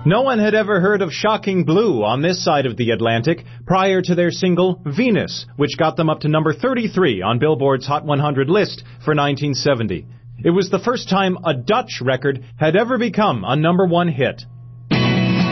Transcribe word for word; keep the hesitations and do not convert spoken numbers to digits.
No one had ever heard of Shocking Blue on this side of the Atlantic prior to their single Venus, which got them up to number thirty-three on Billboard's Hot one hundred list for nineteen seventy. It was the first time a Dutch record had ever become a number one hit.